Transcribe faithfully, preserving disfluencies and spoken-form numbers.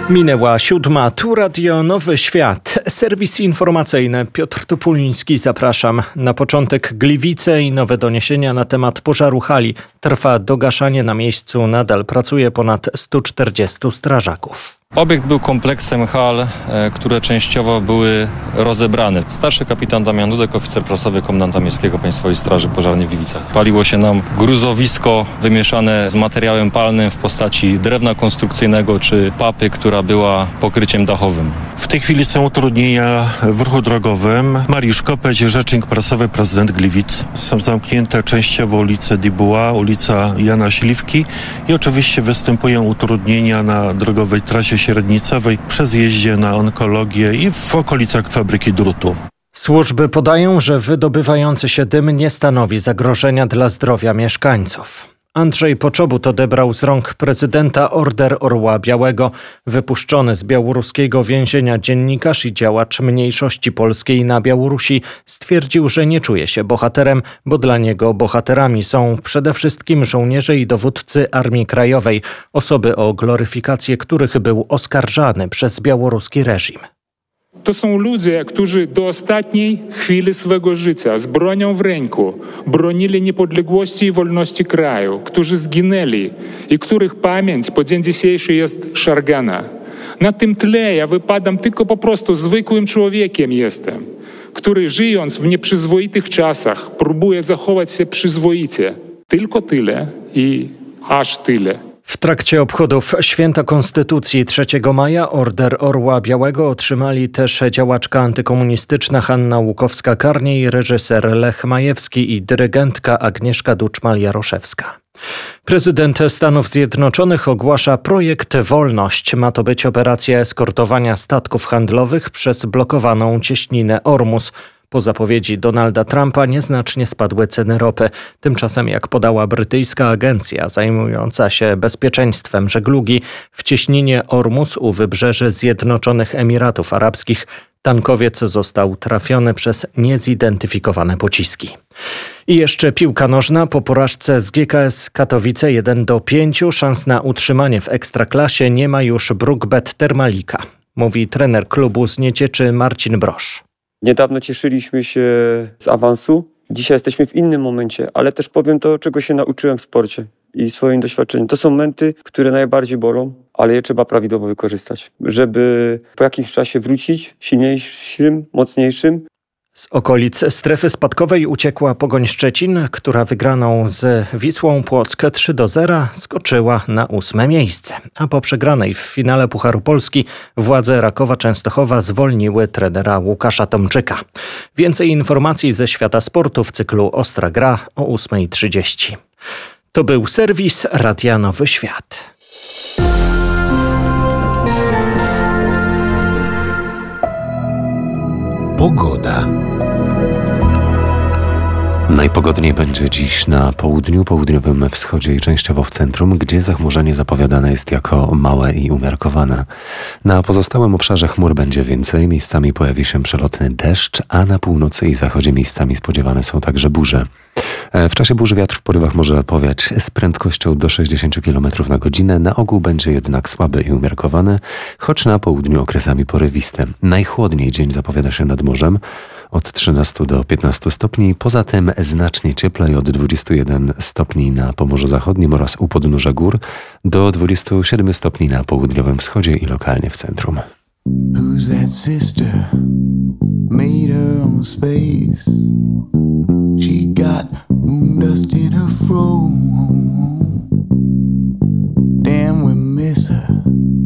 Minęła siódma, tu Radio Nowy Świat, serwis informacyjny. Piotr Topuliński, zapraszam. Na początek Gliwice i nowe doniesienia na temat pożaru hali. Trwa dogaszanie na miejscu, nadal pracuje ponad stu czterdziestu strażaków. Obiekt był kompleksem hal, które częściowo były rozebrane. Starszy kapitan Damian Dudek, oficer prasowy komendanta Miejskiego Państwowej Straży Pożarnej w Gliwicach. Paliło się nam gruzowisko wymieszane z materiałem palnym w postaci drewna konstrukcyjnego czy papy, która była pokryciem dachowym. W tej chwili są utrudnienia w ruchu drogowym. Mariusz Kopeć, rzecznik prasowy, prezydent Gliwic. Są zamknięte częściowo ulice Dibuła, ulica Jana Śliwki i oczywiście występują utrudnienia na drogowej trasie średnicowej, przy zjeździe na onkologię i w okolicach fabryki drutu. Służby podają, że wydobywający się dym nie stanowi zagrożenia dla zdrowia mieszkańców. Andrzej Poczobut odebrał z rąk prezydenta Order Orła Białego. Wypuszczony z białoruskiego więzienia dziennikarz i działacz mniejszości polskiej na Białorusi stwierdził, że nie czuje się bohaterem, bo dla niego bohaterami są przede wszystkim żołnierze i dowódcy Armii Krajowej, osoby o gloryfikację których był oskarżany przez białoruski reżim. To są ludzie, którzy do ostatniej chwili swego życia z bronią w ręku bronili niepodległości i wolności kraju, którzy zginęli i których pamięć po dzień dzisiejszy jest szargana. Na tym tle ja wypadam tylko po prostu zwykłym człowiekiem jestem, który żyjąc w nieprzyzwoitych czasach próbuje zachować się przyzwoicie. Tylko tyle i aż tyle. W trakcie obchodów Święta Konstytucji trzeciego maja Order Orła Białego otrzymali też działaczka antykomunistyczna Hanna Łukowska-Karniej, reżyser Lech Majewski i dyrygentka Agnieszka Duczmal-Jaroszewska. Prezydent Stanów Zjednoczonych ogłasza projekt Wolność. Ma to być operacja eskortowania statków handlowych przez blokowaną cieśninę Ormus. Po zapowiedzi Donalda Trumpa nieznacznie spadły ceny ropy. Tymczasem, jak podała brytyjska agencja zajmująca się bezpieczeństwem żeglugi, w cieśninie Ormus u wybrzeży Zjednoczonych Emiratów Arabskich tankowiec został trafiony przez niezidentyfikowane pociski. I jeszcze piłka nożna. Po porażce z G K S Katowice jeden do pięciu szans na utrzymanie w Ekstraklasie nie ma już Brookbet Termalika, mówi trener klubu z Niecieczy Marcin Brosz. Niedawno cieszyliśmy się z awansu. Dzisiaj jesteśmy w innym momencie, ale też powiem to, czego się nauczyłem w sporcie i swoim doświadczeniem. To są momenty, które najbardziej bolą, ale je trzeba prawidłowo wykorzystać, żeby po jakimś czasie wrócić silniejszym, mocniejszym. Z okolic strefy spadkowej uciekła Pogoń Szczecin, która wygraną z Wisłą Płock trzy do zera skoczyła na ósme miejsce. A po przegranej w finale Pucharu Polski władze Rakowa Częstochowa zwolniły trenera Łukasza Tomczyka. Więcej informacji ze świata sportu w cyklu Ostra Gra o ósma trzydzieści. To był serwis Radia Nowy Świat. Pogoda. Najpogodniej będzie dziś na południu, południowym wschodzie i częściowo w centrum, gdzie zachmurzenie zapowiadane jest jako małe i umiarkowane. Na pozostałym obszarze chmur będzie więcej, miejscami pojawi się przelotny deszcz, a na północy i zachodzie miejscami spodziewane są także burze. W czasie burzy wiatr w porywach może powiać z prędkością do sześćdziesiąt kilometrów na godzinę. Na ogół będzie jednak słaby i umiarkowany, choć na południu okresami porywiste. Najchłodniej dzień zapowiada się nad morzem od trzynastu do piętnastu stopni. Poza tym znacznie cieplej od dwudziestu jeden stopni na Pomorzu Zachodnim oraz u podnóża gór do dwudziestu siedmiu stopni na południowym wschodzie i lokalnie w centrum. Who's that sister? Made her own space. She got moon dust in her fro. Damn, we miss her.